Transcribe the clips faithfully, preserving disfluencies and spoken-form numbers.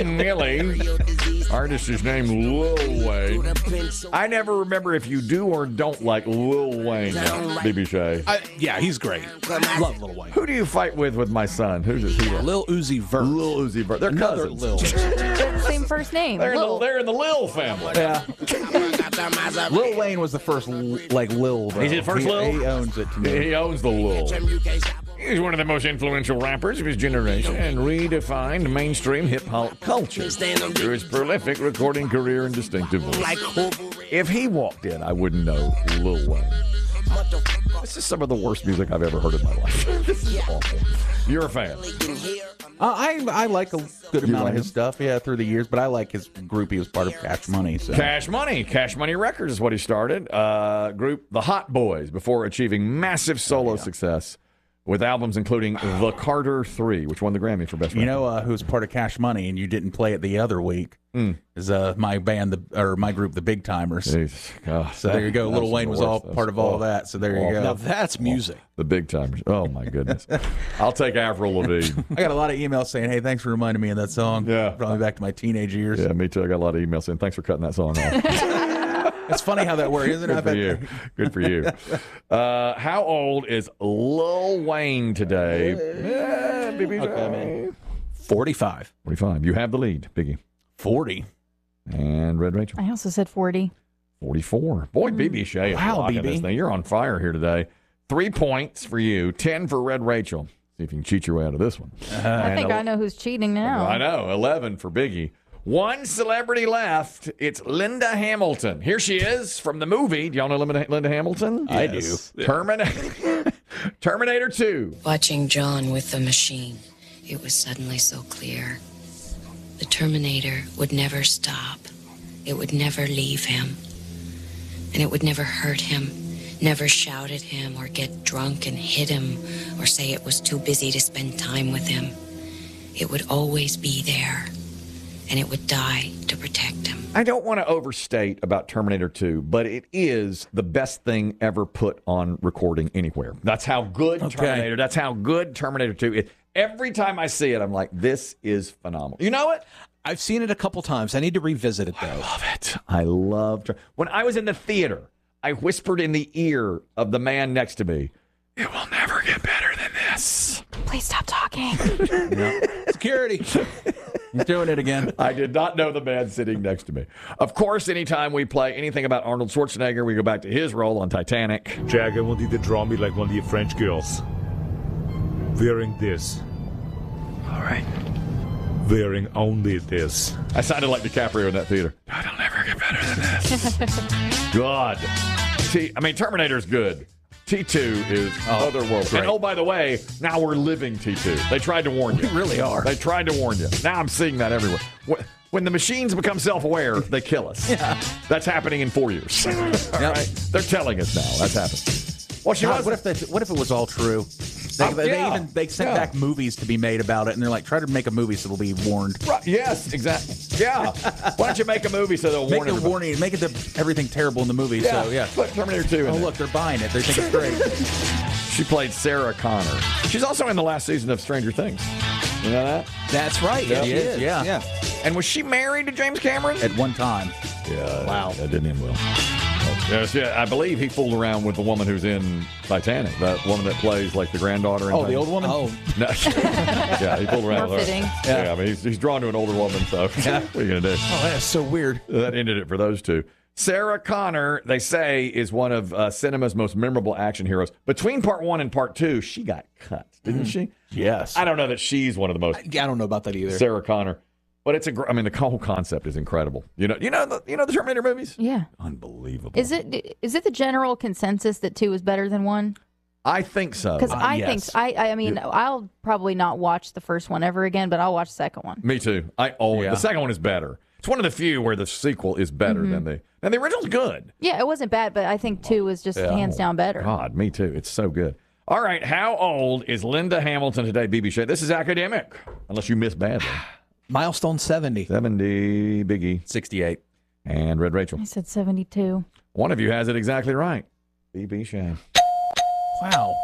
Millie. Artist is named Lil Wayne. I never remember if you do or don't like Lil Wayne, B B Shay. I, yeah, he's great. Love Lil Wayne. Who do you fight with with my son? Who's his hero? Lil Uzi Vert. Lil Uzi Vert. They're Another cousins. Lil. They're the same first name. They're in, the, Lil. they're in the Lil family. Yeah. Lil Wayne was the first, like, Lil. Though. He's the first he, Lil? He owns it to me. He owns the Lil. He's one of the most influential rappers of his generation and redefined mainstream hip-hop culture through his prolific recording career and distinctive voice. If he walked in, I wouldn't know Lil Wayne. This is some of the worst music I've ever heard in my life. This is awful. You're a fan. Uh, I I like a good amount like of his him? stuff, yeah, through the years. But I like his group. He was part of Cash Money. So. Cash Money. Cash Money Records is what he started. Uh, group The Hot Boys before achieving massive solo success with albums including The Carter three, which won the Grammy for Best You Record. know uh, who's part of Cash Money, and you didn't play it the other week? Mm. Is uh, my band, the or my group, the Big Timers. Jesus, God, So there you go. that- Lil that's Wayne the was worst. all That's part of all of awful. that. So there you Awful. go. Now that's music. The Big Timers. Oh, my goodness. I'll take Avril Lavigne. I got a lot of emails saying, "Hey, thanks for reminding me of that song." Yeah. Brought me back to my teenage years. Yeah, me too. I got a lot of emails saying, thanks for cutting that song off. It's funny how that works, isn't it? I Good for bet- you. Good for you. Uh, how old is Lil Wayne today? Yeah, B B J. Okay, man. forty-five. forty-five. You have the lead, Biggie. forty. And Red Rachel. I also said forty. forty-four. Boy, B B Shay is Wow, rocking B B. this thing. You're on fire here today. Three points for you, ten for Red Rachel. See if you can cheat your way out of this one. I think I know who's cheating now. I know, eleven for Biggie. One celebrity left. It's Linda Hamilton. Here she is from the movie. Do y'all know Linda, Linda Hamilton? I Yes. Terminator, Terminator two. Watching John with the machine, it was suddenly so clear. The Terminator would never stop. It would never leave him. And it would never hurt him, never shout at him or get drunk and hit him or say it was too busy to spend time with him. It would always be there, and it would die to protect him. I don't want to overstate about Terminator two, but it is the best thing ever put on recording anywhere. That's how good Okay. Terminator, that's how good Terminator two is. Every time I see it, I'm like, this is phenomenal. You know it? I've seen it a couple times. I need to revisit it, though. I love it. I love Ter- When I was in the theater, I whispered in the ear of the man next to me, it will never get better than this. Please stop talking. Security. He's doing it again. I did not know the man sitting next to me. Of course, anytime we play anything about Arnold Schwarzenegger, we go back to his role on Titanic. Jack, I want you to draw me like one of your French girls. Wearing this. All right. Wearing only this. I sounded like DiCaprio in that theater. God, it'll never get better than this. God. T- I mean, Terminator's good. T two is otherworldly. And oh, by the way, now we're living T two. They tried to warn you. We really are. They tried to warn you. Now I'm seeing that everywhere. Wh- When the machines become self-aware, they kill us. Yeah. That's happening in four years. All Yep. right? They're telling us now. That's happening. Well, she God, was. what if they, what if it was all true? They, Oh, they, yeah. they even they sent Yeah. back movies to be made about it, and they're like, try to make a movie so they'll be warned. Right, yes, exactly. Yeah. Why don't you make a movie so they'll Make warn the everybody? warning, make it the, everything terrible in the movie. Yeah. So yeah. Put Terminator two in Oh there. look, they're buying it. They think it's great. She played Sarah Connor. She's also in the last season of Stranger Things. You know that? That's right. Yeah. She She is, yeah. Yeah. And was she married to James Cameron? At one time. Yeah. Wow. That didn't end well. Yes, yeah. I believe he fooled around with the woman who's in Titanic. That woman that plays like the granddaughter. In Oh, the Titanic. old woman. Oh, No. Yeah, he fooled around More with her. fitting. Yeah. I mean, he's, he's drawn to an older woman, so what are you going to do? Oh, that's so weird. That ended it for those two. Sarah Connor, they say, is one of uh, cinema's most memorable action heroes. Between part one and part two, she got cut, didn't she? Yes. I don't know that she's one of the most. I don't know about that either. Sarah Connor, but it's a. gr- I mean, the whole concept is incredible. You know, you know the you know the Terminator movies. Yeah. Unbelievable. Is it is it the general consensus that two is better than one? I think so. Because Uh, I yes. think I I mean I'll probably not watch the first one ever again, but I'll watch the second one. Me too. I always. Yeah. The second one is better. It's one of the few where the sequel is better than the and the original's good. Yeah, it wasn't bad, but I think two was just hands down better. God, me too. It's so good. All right, how old is Linda Hamilton today, B B Shay? This is academic, unless you miss badly. Milestone seventy. seventy, Biggie, sixty-eight. and Red Rachel. I said seventy-two. One of you has it exactly right. B B Shay. Wow.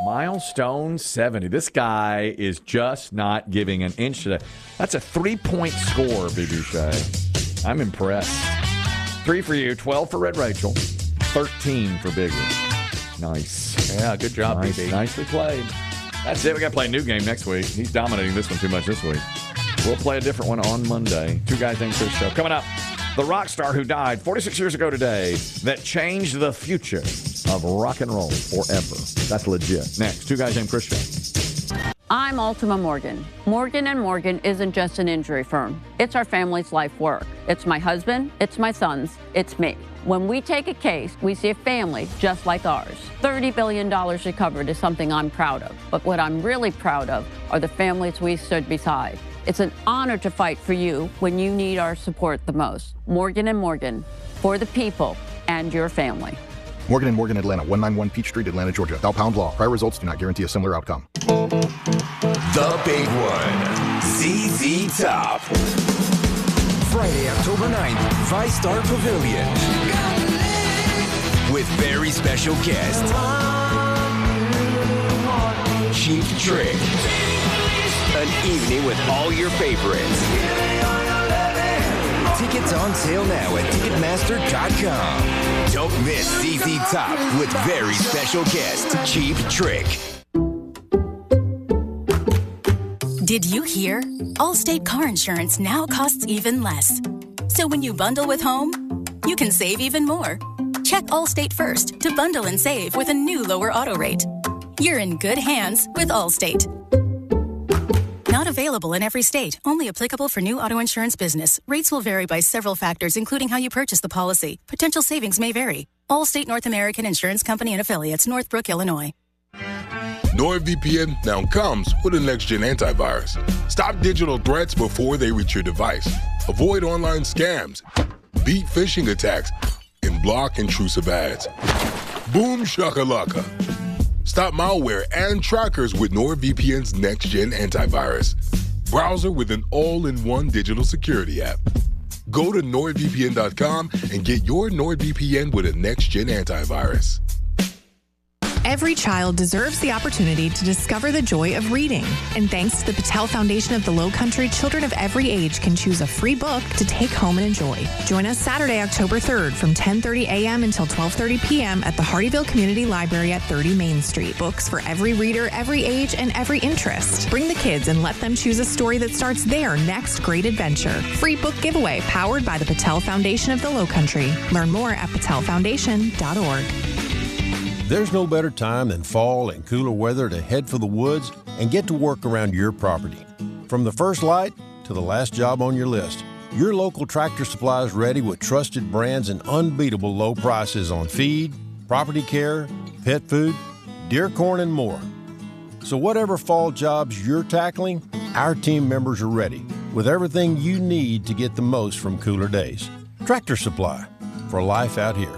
Milestone seventy. This guy is just not giving an inch today. That's a three-point score, B B Shay. I'm impressed. Three for you, twelve for Red Rachel, thirteen for Big One. Nice. Yeah, good job, nice, B B. Nicely played. That's it. We got to play a new game next week. He's dominating this one too much this week. We'll play a different one on Monday. Two Guys Named Chris show. Coming up, the rock star who died forty-six years ago today that changed the future of rock and roll forever. That's legit. Next, Two Guys Named Chris show. I'm Ultima Morgan. Morgan and Morgan isn't just an injury firm. It's our family's life work. It's my husband, it's my sons, it's me. When we take a case, we see a family just like ours. thirty billion dollars recovered is something I'm proud of. But what I'm really proud of are the families we stood beside. It's an honor to fight for you when you need our support the most. Morgan and Morgan, for the people and your family. Morgan and Morgan, Atlanta, one ninety-one Peachtree, Atlanta, Georgia. Thou pound law. Prior results do not guarantee a similar outcome. The big one. Z Z Top. Friday, October ninth, Vistar Pavilion. With very special guest, Cheap Trick. An evening with all your favorites. Tickets on sale now at Ticketmaster dot com. Don't miss Z Z Top with very special guest, Cheap Trick. Did you hear? Allstate car insurance now costs even less. So when you bundle with home, you can save even more. Check Allstate first to bundle and save with a new lower auto rate. You're in good hands with Allstate. Not available in every state. Only applicable for new auto insurance business. Rates will vary by several factors, including how you purchase the policy. Potential savings may vary. Allstate North American Insurance Company and Affiliates, Northbrook, Illinois. NordVPN now comes with a next-gen antivirus. Stop digital threats before they reach your device. Avoid online scams. Beat phishing attacks. And block intrusive ads. Boom shakalaka. Stop malware and trackers with NordVPN's next-gen antivirus. Browser with an all-in-one digital security app. Go to Nord V P N dot com and get your NordVPN with a next-gen antivirus. Every child deserves the opportunity to discover the joy of reading. And thanks to the Patel Foundation of the Low Country, children of every age can choose a free book to take home and enjoy. Join us Saturday, October third from ten thirty a.m. until twelve thirty p.m. at the Hardyville Community Library at thirty Main Street. Books for every reader, every age, and every interest. Bring the kids and let them choose a story that starts their next great adventure. Free book giveaway powered by the Patel Foundation of the Low Country. Learn more at patel foundation dot org. There's no better time than fall and cooler weather to head for the woods and get to work around your property. From the first light to the last job on your list, your local Tractor Supply is ready with trusted brands and unbeatable low prices on feed, property care, pet food, deer corn, and more. So whatever fall jobs you're tackling, our team members are ready with everything you need to get the most from cooler days. Tractor Supply, for life out here.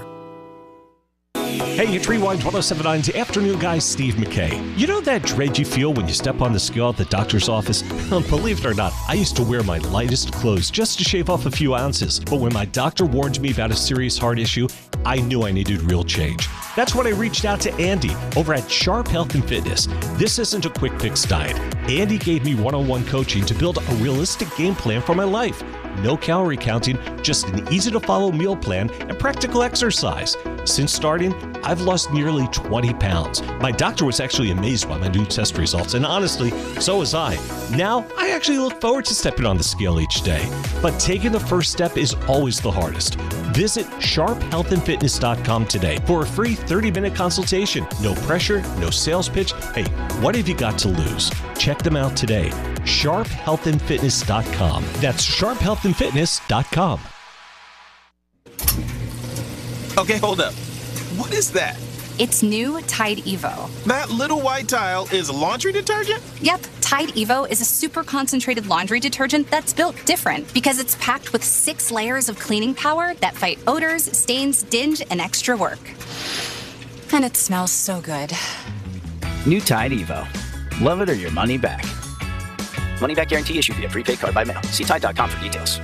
Hey, it's Rewind ten seventy-nine's Afternoon Guy, Steve McKay. You know that dread you feel when you step on the scale at the doctor's office? Believe it or not, I used to wear my lightest clothes just to shave off a few ounces. But when my doctor warned me about a serious heart issue, I knew I needed real change. That's when I reached out to Andy over at Sharp Health and Fitness. This isn't a quick fix diet. Andy gave me one-on-one coaching to build a realistic game plan for my life. No calorie counting, just an easy-to-follow meal plan and practical exercise. Since starting, I've lost nearly twenty pounds. My doctor was actually amazed by my new test results, and honestly, so was I. Now, I actually look forward to stepping on the scale each day. But taking the first step is always the hardest. Visit sharp health and fitness dot com today for a free thirty minute consultation. No pressure, no sales pitch. Hey, what have you got to lose? Check them out today. sharp health and fitness dot com. That's sharp health and fitness dot com. Okay, hold up. What is that? It's new Tide Evo. That little white tile is laundry detergent? Yep, Tide Evo is a super concentrated laundry detergent that's built different because it's packed with six layers of cleaning power that fight odors, stains, dinge, and extra work. And it smells so good. New Tide Evo. Love it or your money back. Money back guarantee issued via prepaid card by mail. See Tide dot com for details.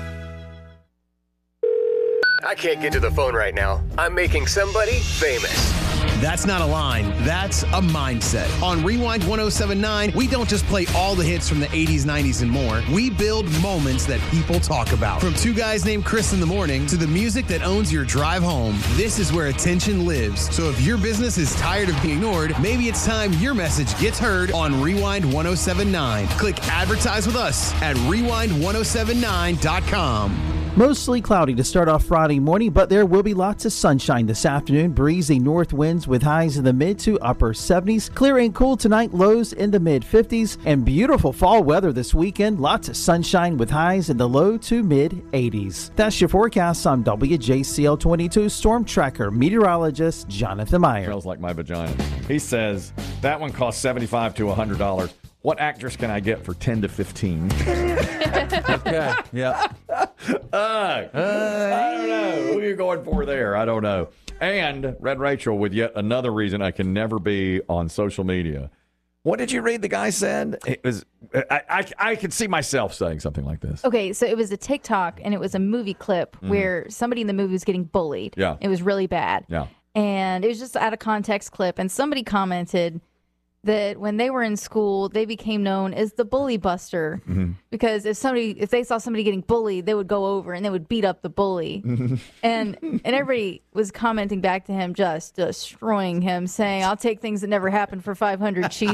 I can't get to the phone right now. I'm making somebody famous. That's not a line, that's a mindset. On Rewind one oh seven point nine, we don't just play all the hits from the eighties, nineties, and more. We build moments that people talk about. From two guys named Chris in the morning to the music that owns your drive home, this is where attention lives. So if your business is tired of being ignored, maybe it's time your message gets heard on Rewind one oh seven point nine. Click advertise with us at rewind ten seventy-nine dot com. Mostly cloudy to start off Friday morning, but there will be lots of sunshine this afternoon. Breezy north winds with highs in the mid to upper seventies. Clear and cool tonight, lows in the mid fifties. And beautiful fall weather this weekend. Lots of sunshine with highs in the low to mid eighties. That's your forecast. I'm W J C L twenty-two Storm Tracker meteorologist Jonathan Meyer. Smells like my vagina. He says that one costs seventy-five to one hundred dollars. What actress can I get for ten to fifteen? Okay. Yeah. Uh, I don't know. Who are you going for there? I don't know. And Red Rachel with yet another reason I can never be on social media. What did you read? The guy said it was. I I, I could see myself saying something like this. Okay, so it was a TikTok and it was a movie clip Mhm. where somebody in the movie was getting bullied. Yeah. It was really bad. Yeah. And it was just out of context clip. And somebody commented that when they were in school, they became known as the bully buster Mm-hmm. because if somebody, if they saw somebody getting bullied, they would go over and they would beat up the bully. and and everybody was commenting back to him, just destroying him, saying, "I'll take things that never happened for five hundred, chief."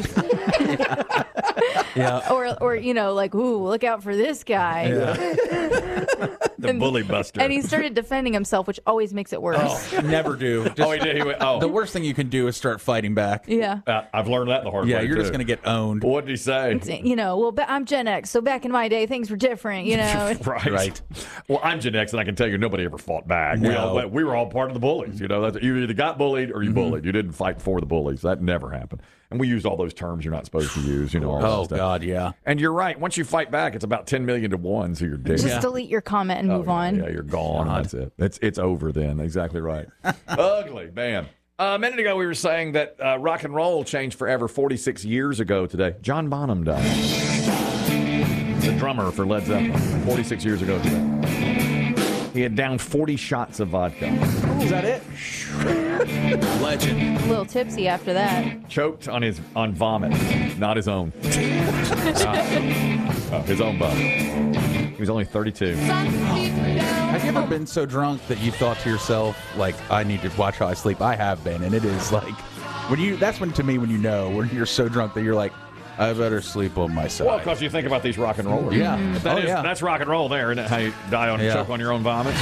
Yeah. Or or you know, like, ooh, look out for this guy. The bully buster. And he started defending himself, which always makes it worse. Oh, never do. Just, Oh, he did. He went, oh. The worst thing you can do is start fighting back. Yeah. Uh, I've learned that the hard Yeah, way. you're too. just going to get owned. What did he say? You know, well, ba- I'm Gen X, so back in my day, things were different, you know. right. right. Well, I'm Gen X, and I can tell you nobody ever fought back. We, No. all, we were all part of the bullies. You know, that's, you either got bullied or you Mm-hmm. bullied. You didn't fight for the bullies. That never happened. And we used all those terms you're not supposed to use. You know. All that Oh, stuff. God, yeah. And you're right. Once you fight back, it's about ten million to one. So you're dead. Just delete your comment and Oh, move yeah, on. Yeah, you're gone. That's it. It's it's over then. Exactly right. Ugly, man. Uh, a minute ago, we were saying that uh, rock and roll changed forever forty-six years ago today. John Bonham died. The drummer for Led Zeppelin, forty-six years ago today. He had downed forty shots of vodka. Is that it? Legend. A little tipsy after that. Choked on his on vomit, not his own. Uh, his own vomit. He was only thirty-two. Have you ever been so drunk that you thought to yourself, like, I need to watch how I sleep? I have been, and it is like, when you, that's when, to me, when you know, when you're so drunk that you're like, I better sleep on my side. Well, because you think about these rock and rollers. Yeah. But that Oh, is- yeah. That's rock and roll there, isn't it? How you die on Yeah. choke on your own vomit.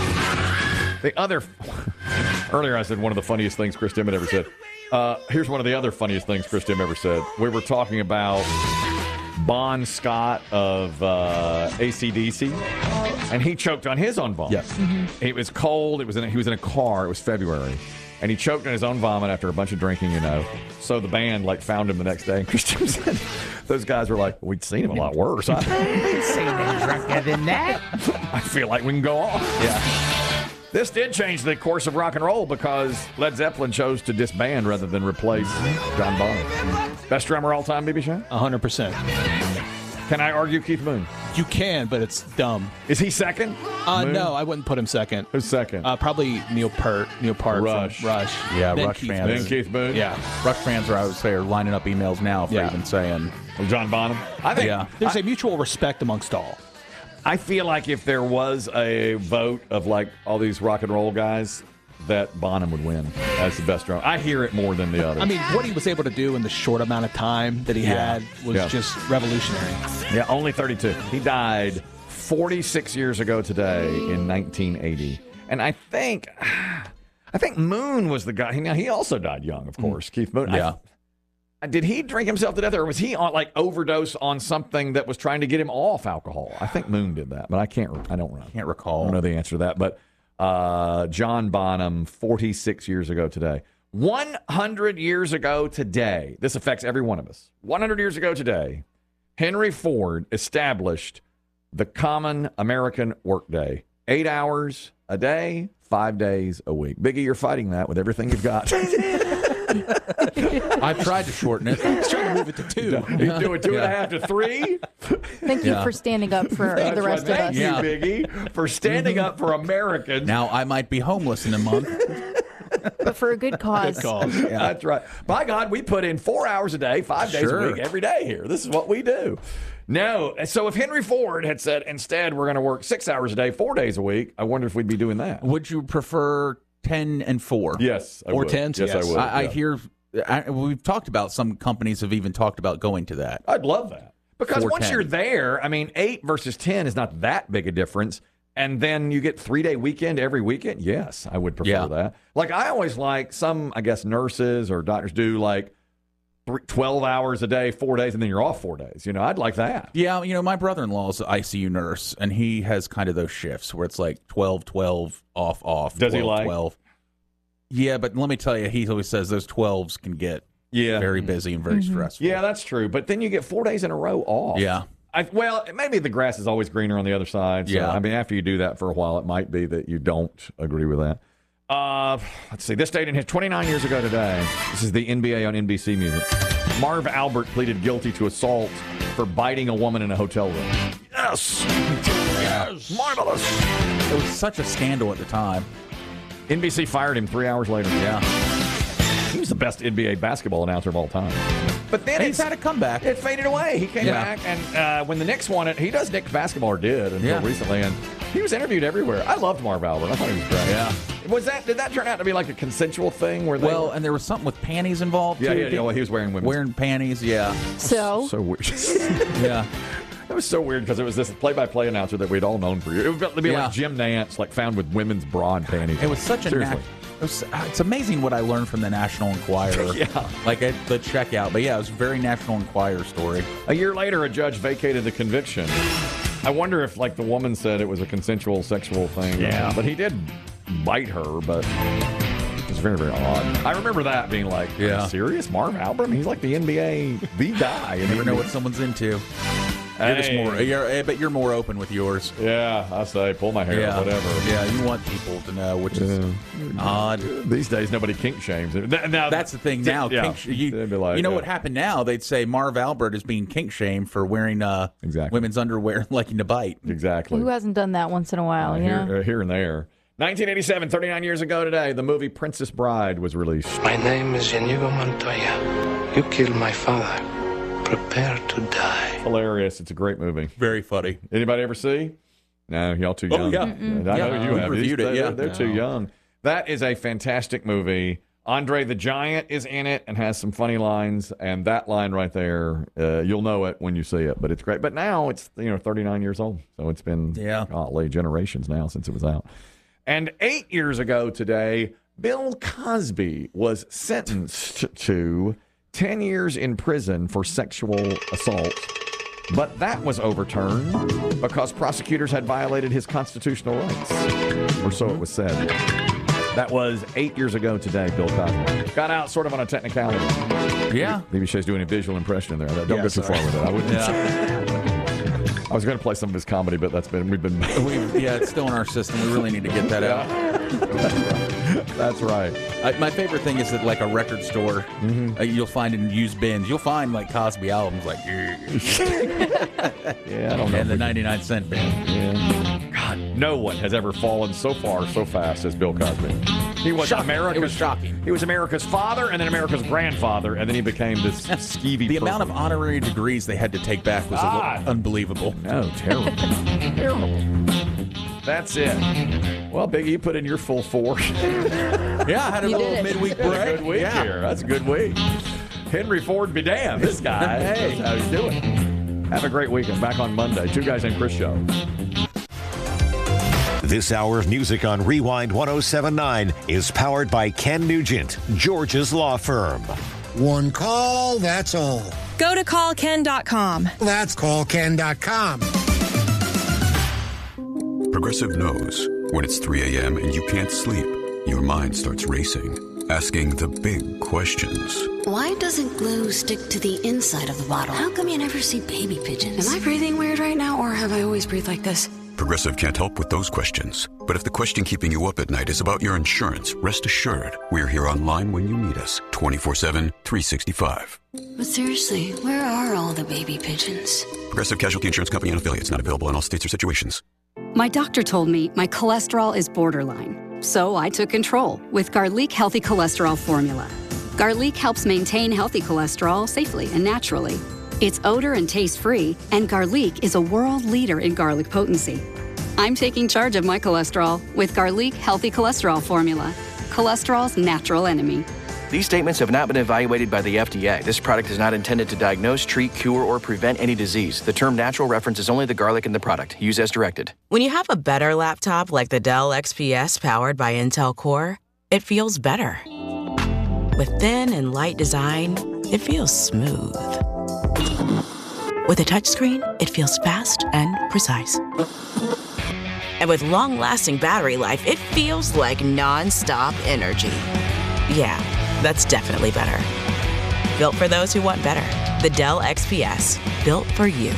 The other, earlier I said one of the funniest things Chris Dimmitt ever said. Uh, here's one of the other funniest things Chris Dimmitt ever said. We were talking about Bon Scott of uh, A C D C, and he choked on his own vomit. Yes. It was cold. It was in. He was in a car. It was February. And he choked on his own vomit after a bunch of drinking, you know. So the band, like, found him the next day. And Christian said, those guys were like, we'd seen him a lot worse. I, seen him drunker than that. I feel like we can go on. Yeah. This did change the course of rock and roll because Led Zeppelin chose to disband rather than replace John Bonham. Best drummer all time, B B Shane? one hundred percent. Can I argue Keith Moon? You can, but it's dumb. Is he second? Uh, Moon? no, I wouldn't put him second. Who's second? Uh, probably Neil Peart. Neil Peart Rush. from Rush. Yeah, Then Rush Keith fans. Then Keith Moon? Yeah. Rush fans are, I would say, are lining up emails now for Yeah. even saying. John Bonham? I think. Yeah. There's a mutual respect amongst all. I feel like if there was a vote of like all these rock and roll guys, that Bonham would win as the best drummer. I hear it more than the others. I mean, what he was able to do in the short amount of time that he Yeah. had was Yeah. just revolutionary. Yeah, only thirty-two. He died forty-six years ago today in nineteen eighty. And I think I think Moon was the guy. Now, he also died young, of course, Keith Moon. Yeah. I, did he drink himself to death, or was he on like overdose on something that was trying to get him off alcohol? I think Moon did that, but I can't I don't Can't I recall. don't know the answer to that. But uh, John Bonham, forty-six years ago today. one hundred years ago today, this affects every one of us. one hundred years ago today, Henry Ford established the common American workday. Eight hours a day, five days a week. Biggie, you're fighting that with everything you've got. I've tried to shorten it. He's trying to move it to two. You're doing two and a half to three? Thank you Yeah. for standing up for That's the rest right. of us. Thank you, Biggie, for standing up for Americans. Now I might be homeless in a month. but for a good cause. Good cause. Yeah. That's right. By God, we put in four hours a day, five days Sure. a week, every day here. This is what we do. No. So if Henry Ford had said, instead, we're going to work six hours a day, four days a week, I wonder if we'd be doing that. Would you prefer ten and four? Yes. I Or would. ten? Yes, Yes. I would. I, I yeah. hear. I, we've talked about some companies have even talked about going to that. I'd love that. Because four once ten. you're there, I mean, eight versus ten is not that big a difference. And then you get three-day weekend every weekend. Yes, I would prefer Yeah. that. Like, I always like some, I guess, nurses or doctors do, like, three, twelve hours a day, four days, and then you're off four days. You know, I'd like that. Yeah, you know, my brother-in-law's an I C U nurse, and he has kind of those shifts where it's like twelve, twelve, off, off. Does he twelve, like? twelve. Yeah, but let me tell you, he always says those twelves can get Yeah. very busy and very stressful. Yeah, that's true. But then you get four days in a row off. Yeah. I, well, maybe the grass is always greener on the other side. So, Yeah. I mean, after you do that for a while, it might be that you don't agree with that. Uh, let's see. This date in his twenty-nine years ago today. This is the N B A on N B C Music. Marv Albert pleaded guilty to assault for biting a woman in a hotel room. Yes. Yes. Marvelous. It was such a scandal at the time. N B C fired him three hours later. Yeah. He was the best N B A basketball announcer of all time. But then And he's had a comeback. It faded away. He came Yeah. back, and uh, when the Knicks won it, he does Knicks basketball, or did until Yeah. recently, and he was interviewed everywhere. I loved Marv Albert. I thought he was great. Yeah. Was that did that turn out to be like a consensual thing? Where they Well, were, and there was something with panties involved, yeah, too. yeah, yeah. Well, he was wearing women's. Wearing panties, yeah. So, So weird. Yeah. It was so weird because it was this play-by-play announcer that we'd all known for years. It would be Yeah. like Jim Nantz, like found with women's bra and panties. It was such a Seriously. nat- it was, uh, it's amazing what I learned from the National Enquirer. Yeah. Like at the checkout. But yeah, it was a very National Enquirer story. A year later, a judge vacated the conviction. I wonder if, like, the woman said it was a consensual sexual thing. Yeah. But he did bite her, but it was very, very odd. I remember that being like, are Yeah. you serious? Marv Albert? He's like the N B A, the guy. You never know what someone's into. You're just Hey. more, you're, but you're more open with yours. Yeah, I say, pull my hair, Yeah. whatever. Yeah, you want people to know, which is odd. These days, nobody kink shames. Now, That's the thing now. Yeah. Kink sh- you, They'd be like, you know yeah. what happened now? They'd say Marv Albert is being kink shamed for wearing uh, Exactly. women's underwear and liking to bite. Exactly. who hasn't done that once in a while, you here, know? uh, here and there. nineteen eighty-seven, thirty-nine years ago today, the movie Princess Bride was released. My name is Inigo Montoya. You killed my father. Prepare to die. Hilarious. It's a great movie. Very funny. Anybody ever see? No, y'all too Oh, young. yeah. I know Yeah, you we have. reviewed These- it, They're, yeah. they're too No. young. That is a fantastic movie. Andre the Giant is in it and has some funny lines, and that line right there, uh, you'll know it when you see it. But it's great. But now it's you know thirty-nine years old, so it's been Yeah. golly, generations now since it was out. And eight years ago today, Bill Cosby was sentenced to ten years in prison for sexual assault. But that was overturned because prosecutors had violated his constitutional rights, or so it was said. That was eight years ago today, Bill Cosby. Got out sort of on a technicality. Yeah. Maybe Shay's doing a visual impression in there. Don't Yeah, go too sorry. far with it. I wouldn't. Yeah. I was going to play some of his comedy, but that's been, we've been. we, yeah, it's still in our system. We really need to get that out. That's right. Uh, my favorite thing is that, like, a record store, Mm-hmm. uh, you'll find in used bins, you'll find, like, Cosby albums, like, Yeah, I don't know. and the ninety-nine cent bin. Yeah. God, no one has ever fallen so far so fast as Bill Cosby. He was Shocking. America's. It was shocking. He was America's father, and then America's grandfather, and then he became this skeevy. The amount of person. honorary degrees they had to take back was a Ah. little unbelievable. No, terrible, terrible. That's it. Well, Biggie, you put in your full four. Yeah, I had a You little did it. midweek That's break. a good week yeah. here. That's a good week. Henry Ford be damned. This guy. Hey. That's how he's doing. Have a great weekend. Back on Monday. Two Guys Named Chris show. This hour of music on Rewind one oh seven point nine is powered by Ken Nugent, George's law firm. One call, that's all. Go to call ken dot com. That's call ken dot com. Progressive knows when it's three a.m. and you can't sleep, your mind starts racing, asking the big questions. Why doesn't glue stick to the inside of the bottle? How come you never see baby pigeons? Am I breathing weird right now, or have I always breathed like this? Progressive can't help with those questions. But if the question keeping you up at night is about your insurance, rest assured, we're here online when you need us, twenty-four seven, three sixty-five. But seriously, where are all the baby pigeons? Progressive Casualty Insurance Company and affiliates, not available in all states or situations. My doctor told me my cholesterol is borderline. So I took control with Garlic Healthy Cholesterol Formula. Garlic helps maintain healthy cholesterol safely and naturally. It's odor and taste-free, and Garlic is a world leader in garlic potency. I'm taking charge of my cholesterol with Garlic Healthy Cholesterol Formula, cholesterol's natural enemy. These statements have not been evaluated by the F D A. This product is not intended to diagnose, treat, cure, or prevent any disease. The term natural references only the garlic in the product. Use as directed. When you have a better laptop like the Dell X P S powered by Intel Core, it feels better. With thin and light design, it feels smooth. With a touchscreen, it feels fast and precise. And with long-lasting battery life, it feels like non-stop energy. Yeah, that's definitely better. Built for those who want better. The Dell X P S. Built for you.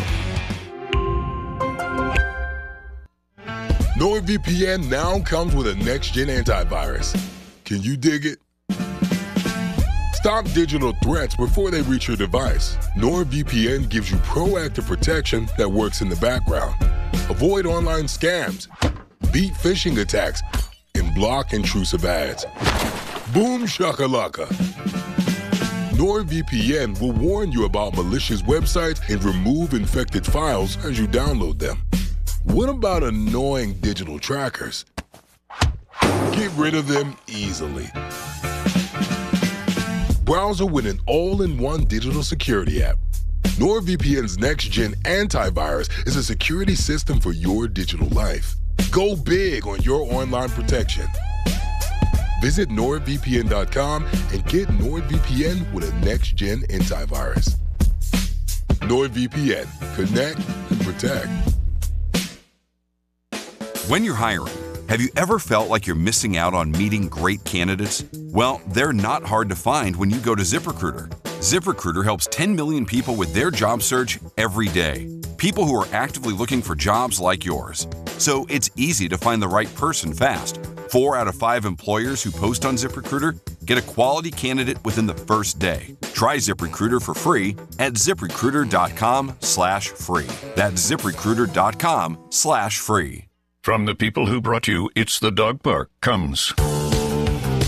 NordVPN now comes with a next-gen antivirus. Can you dig it? Stop digital threats before they reach your device. NordVPN gives you proactive protection that works in the background. Avoid online scams, beat phishing attacks, and block intrusive ads. Boom shakalaka. NordVPN will warn you about malicious websites and remove infected files as you download them. What about annoying digital trackers? Get rid of them easily. Browser with an all-in-one digital security app. NordVPN's next-gen antivirus is a security system for your digital life. Go big on your online protection. Visit nord V P N dot com and get NordVPN with a next-gen antivirus. NordVPN. Connect and protect. When you're hiring, have you ever felt like you're missing out on meeting great candidates? Well, they're not hard to find when you go to ZipRecruiter. ZipRecruiter helps ten million people with their job search every day. People who are actively looking for jobs like yours. So it's easy to find the right person fast. Four out of five employers who post on ZipRecruiter get a quality candidate within the first day. Try ZipRecruiter for free at ZipRecruiter.com slash free. That's ZipRecruiter.com slash free. From the people who brought you It's the Dog Park comes